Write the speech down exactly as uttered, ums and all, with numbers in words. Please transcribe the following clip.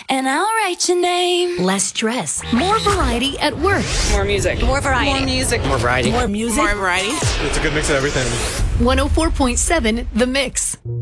and I'll write your name. Less stress, more variety at work. More music. More variety. More music. More variety. More music. More variety. It's a good mix of everything. one oh four point seven The Mix.